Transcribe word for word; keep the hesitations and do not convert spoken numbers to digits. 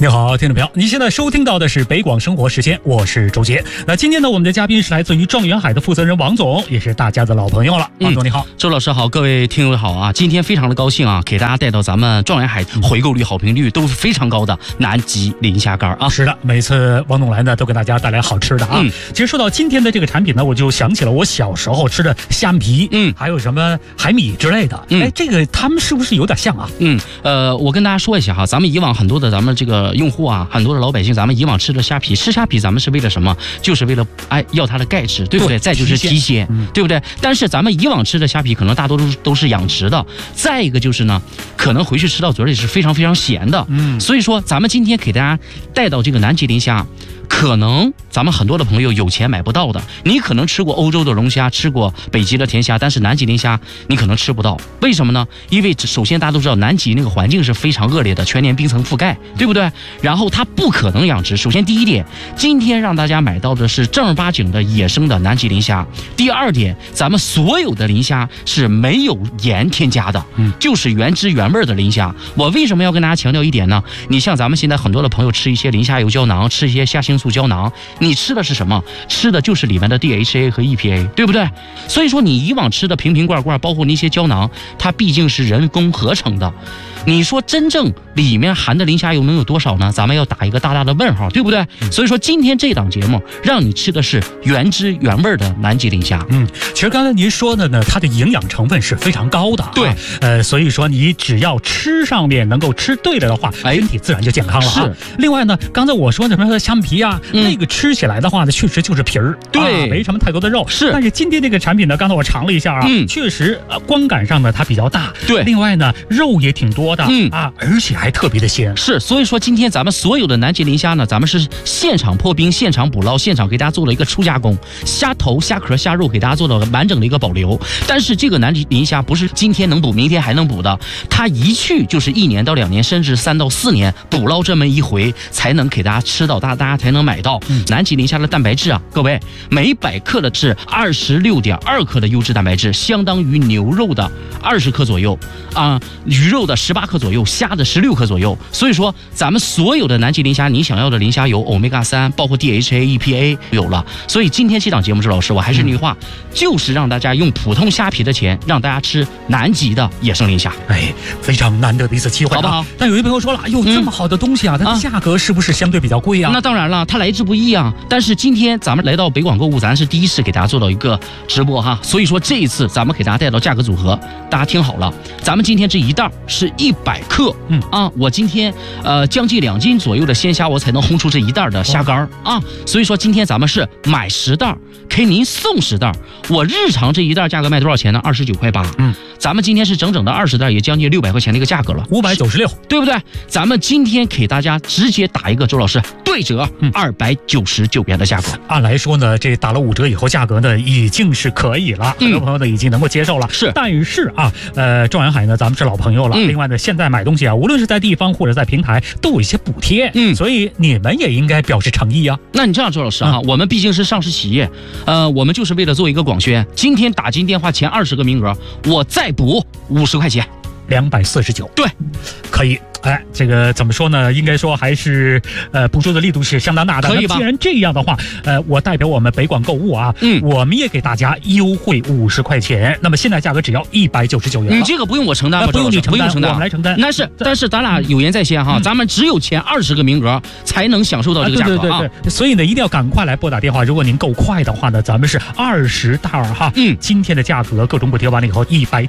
你好，听众朋友，你现在收听到的是北广生活时间，我是周杰。那今天呢，我们的嘉宾是来自于状元海的负责人王总，也是大家的老朋友了。王总你好。 嗯、周老师好，各位听友好啊！今天非常的高兴啊，给大家带到咱们状元海回购率、好评率都是非常高的南极磷虾干啊。 是的，每次王总来呢，都给大家带来好吃的啊。嗯、其实说到今天的这个产品呢，我就想起了我小时候吃的虾皮，嗯，还有什么海米之类的。嗯、哎，这个他们是不是有点像啊？ 嗯，呃，我跟大家说一下哈，咱们以往很多的咱们这个用户啊，很多的老百姓，咱们以往吃的虾皮，吃虾皮咱们是为了什么？就是为了哎要它的钙质，对不对？对，再就是提鲜，嗯、对不对？但是咱们以往吃的虾皮，可能大多数都是养殖的。再一个就是呢，可能回去吃到嘴里是非常非常咸的。嗯，所以说咱们今天给大家带到这个南极磷虾。可能咱们很多的朋友有钱买不到的，你可能吃过欧洲的龙虾，吃过北极的甜虾，但是南极磷虾你可能吃不到。为什么呢？因为首先大家都知道南极那个环境是非常恶劣的，全年冰层覆盖，对不对？然后它不可能养殖。首先第一点，今天让大家买到的是正儿八经的野生的南极磷虾。第二点，咱们所有的磷虾是没有盐添加的，嗯，就是原汁原味的磷虾。我为什么要跟大家强调一点呢？你像咱们现在很多的朋友吃一些磷虾油胶囊，吃一些虾青素胶囊，你吃的是什么？吃的就是里面的 D H A 和 E P A， 对不对？所以说你以往吃的瓶瓶罐罐，包括那些胶囊，它毕竟是人工合成的。你说真正里面含的磷虾油能有多少呢？咱们要打一个大大的问号，对不对？嗯、所以说今天这档节目让你吃的是原汁原味的南极磷虾。 嗯，其实刚才您说的呢，它的营养成分是非常高的、啊。对，呃，所以说你只要吃上面能够吃对了的话，身体自然就健康了啊。是。另外呢，刚才我说的什么虾皮啊，嗯、那个吃起来的话呢，确实就是皮儿，对、啊，没什么太多的肉。是。但是今天这个产品呢，刚才我尝了一下啊，嗯、确实、呃、观感上呢它比较大。对。另外呢，肉也挺多。嗯啊，而且还特别的鲜， 是，所以说今天咱们所有的南极磷虾呢，咱们是现场破冰、现场捕捞、现场给大家做了一个初加工，虾头、虾壳、虾肉给大家做了完整的一个保留。但是这个南极磷虾不是今天能捕，明天还能捕的，它一去就是一年到两年，甚至三到四年捕捞这么一回，才能给大家吃到，大大家才能买到。嗯、南极磷虾的蛋白质啊，各位每百克的是二十六点二克的优质蛋白质，相当于牛肉的二十克左右啊，鱼肉的十八克左右。虾的十六克左右，所以说咱们所有的南极磷虾，你想要的磷虾油、欧米伽三，包括 D H A、E P A 有了。所以今天这档节目，周老师，我还是那句话，嗯、就是让大家用普通虾皮的钱，让大家吃南极的野生磷虾。 哎，非常难得的一次机会、啊，好不好？但有一朋友说了，哎呦，这么好的东西啊，嗯、它的价格是不是相对比较贵啊？ 那当然了，它来之不易啊。但是今天咱们来到北广购物，咱是第一次给大家做到一个直播哈，所以说这一次咱们给大家带到价格组合，大家听好了，咱们今天这一袋是一百克。嗯啊，我今天呃将近两斤左右的鲜虾，我才能烘出这一袋的虾干啊。所以说今天咱们是买十袋，给您送十袋。我日常这一袋价格卖多少钱呢？二十九块八。嗯，咱们今天是整整的二十袋，也将近六百块钱的一个价格了， 五百九十六， 对不对？咱们今天给大家直接打一个周老师对折，二百九十九元的价格。 按来说呢，这打了五折以后，价格呢已经是可以了，很多朋友呢已经能够接受了。是，但是啊，呃，状元海呢，咱们是老朋友了。嗯、另外呢，现在买东西啊，无论是在地方或者在平台，都有一些补贴。嗯，所以你们也应该表示诚意啊。 那你这样，周老师哈、嗯，我们毕竟是上市企业，呃，我们就是为了做一个广宣。今天打进电话前二十个名额，我再补五十块钱， 两百四十九。 对， 可以。哎，这个怎么说呢？应该说还是呃补助的力度是相当大的。 可以吧？ 既然这样的话，呃，我代表我们北广购物啊，嗯，我们也给大家优惠五十块钱。那么现在价格只要一百九十九元。 你这个不用我承担吧？ 不用你承担， 不用承担， 我们来承担。 那是，但是咱俩有言在先哈，嗯、咱们只有前二十个名额才能享受到这个价格啊。 对对对对，所以呢，一定要赶快来拨打电话。如果您够快的话呢，咱们是二十袋哈。嗯，今天的价格各种补贴完了以后，一百